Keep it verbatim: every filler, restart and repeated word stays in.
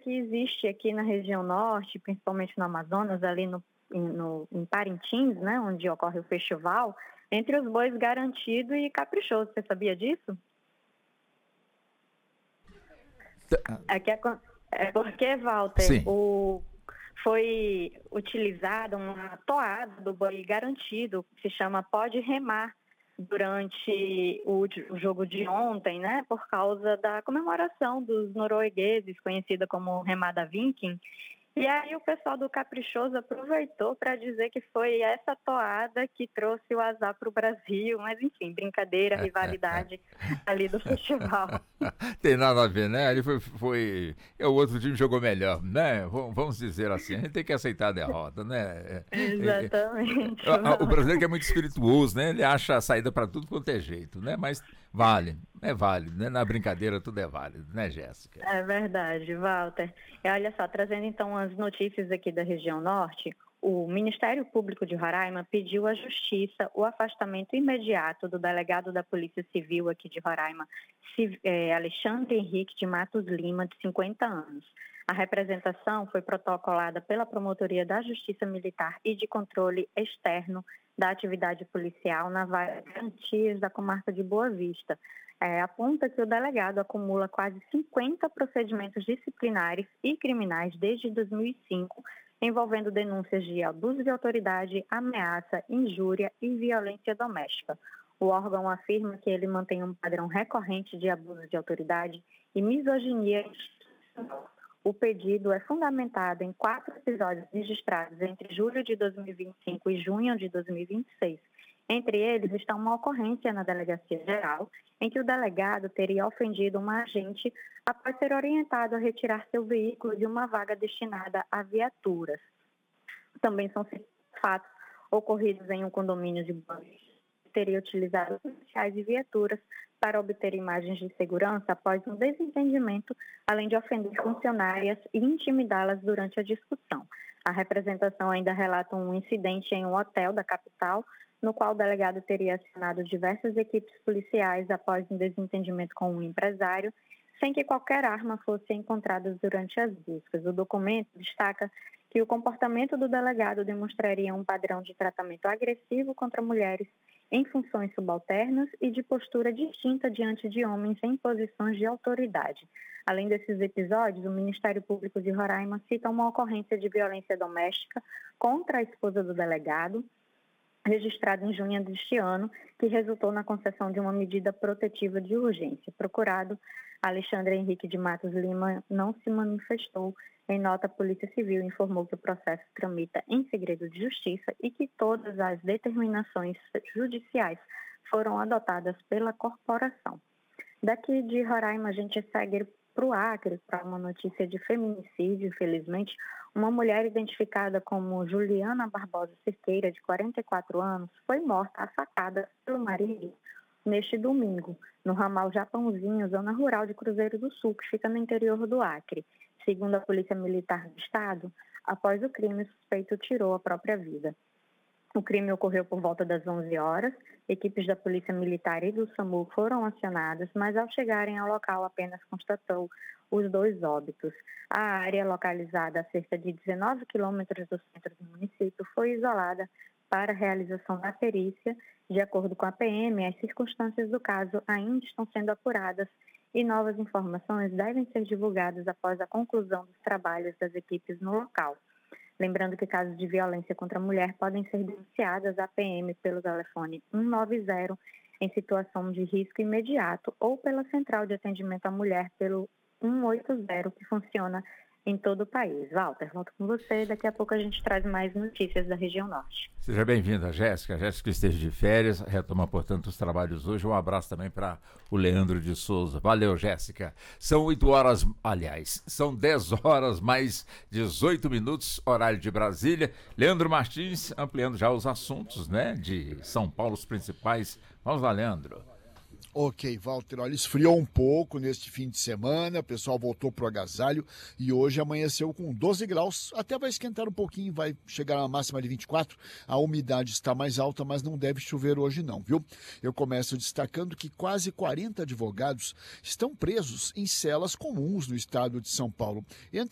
que existe aqui na região norte, principalmente no Amazonas, ali no, no, em Parintins, né, onde ocorre o festival, entre os bois Garantido e Caprichoso. Você sabia disso? É, que é, é porque, Walter, o, foi utilizada uma toada do boi Garantido, que se chama Pode Remar, durante o, o jogo de ontem, né, por causa da comemoração dos noruegueses, conhecida como Remada Viking. E aí o pessoal do Caprichoso aproveitou para dizer que foi essa toada que trouxe o azar para o Brasil, mas enfim, brincadeira, rivalidade ali do festival. Tem nada a ver, né? Ele foi, foi... O outro time jogou melhor, né? Vamos dizer assim, a gente tem que aceitar a derrota, né? Exatamente. O, o brasileiro que é muito espirituoso, né? Ele acha a saída para tudo quanto é jeito, né? Mas vale, é válido, né? Na brincadeira tudo é válido, né, Jéssica? É verdade, Walter. E olha só, trazendo então as notícias aqui da região norte, o Ministério Público de Roraima pediu à Justiça o afastamento imediato do delegado da Polícia Civil aqui de Roraima, Alexandre Henrique de Matos Lima, de cinquenta anos. A representação foi protocolada pela Promotoria da Justiça Militar e de Controle Externo da Atividade Policial na Vara Garantias da Comarca de Boa Vista. É, aponta que o delegado acumula quase cinquenta procedimentos disciplinares e criminais desde dois mil e cinco, envolvendo denúncias de abuso de autoridade, ameaça, injúria e violência doméstica. O órgão afirma que ele mantém um padrão recorrente de abuso de autoridade e misoginia institucional. O pedido é fundamentado em quatro episódios registrados entre julho de dois mil e vinte e cinco e junho de dois mil e vinte e seis. Entre eles está uma ocorrência na Delegacia Geral, em que o delegado teria ofendido uma agente após ser orientado a retirar seu veículo de uma vaga destinada a viaturas. Também são fatos ocorridos em um condomínio de Boa Vista, que teria utilizado policiais e viaturas para obter imagens de segurança após um desentendimento, além de ofender funcionárias e intimidá-las durante a discussão. A representação ainda relata um incidente em um hotel da capital, no qual o delegado teria acionado diversas equipes policiais após um desentendimento com um empresário, sem que qualquer arma fosse encontrada durante as buscas. O documento destaca que o comportamento do delegado demonstraria um padrão de tratamento agressivo contra mulheres em funções subalternas e de postura distinta diante de homens em posições de autoridade. Além desses episódios, o Ministério Público de Roraima cita uma ocorrência de violência doméstica contra a esposa do delegado, registrado em junho deste ano, que resultou na concessão de uma medida protetiva de urgência. Procurado, Alexandre Henrique de Matos Lima não se manifestou. Em nota, a Polícia Civil informou que o processo tramita em segredo de justiça e que todas as determinações judiciais foram adotadas pela corporação. Daqui de Roraima, a gente segue para o Acre, para uma notícia de feminicídio. Infelizmente, uma mulher identificada como Juliana Barbosa Cerqueira, de quarenta e quatro anos, foi morta a facadas pelo marido neste domingo, no ramal Japãozinho, zona rural de Cruzeiro do Sul, que fica no interior do Acre. Segundo a Polícia Militar do Estado, após o crime, o suspeito tirou a própria vida. O crime ocorreu por volta das onze horas. Equipes da Polícia Militar e do SAMU foram acionadas, mas ao chegarem ao local apenas constatou os dois óbitos. A área, localizada a cerca de dezenove quilômetros do centro do município, foi isolada para a realização da perícia. De acordo com a P M, as circunstâncias do caso ainda estão sendo apuradas e novas informações devem ser divulgadas após a conclusão dos trabalhos das equipes no local. Lembrando que casos de violência contra a mulher podem ser denunciadas à P M pelo telefone um nove zero em situação de risco imediato ou pela Central de Atendimento à Mulher pelo um oito zero, que funciona em todo o país. Walter, volto com você. Daqui a pouco a gente traz mais notícias da região norte. Seja bem-vinda, Jéssica. Jéssica esteja de férias, retoma, portanto, os trabalhos hoje. Um abraço também para o Leandro de Souza. Valeu, Jéssica. São oito horas, aliás, são dez horas mais dezoito minutos, horário de Brasília. Leandro Martins ampliando já os assuntos, né, de São Paulo, os principais. Vamos lá, Leandro. Ok, Walter, olha, esfriou um pouco neste fim de semana, o pessoal voltou pro agasalho e hoje amanheceu com doze graus, até vai esquentar um pouquinho, vai chegar a máxima de vinte e quatro, a umidade está mais alta, mas não deve chover hoje não, viu? Eu começo destacando que quase quarenta advogados estão presos em celas comuns no estado de São Paulo. Entre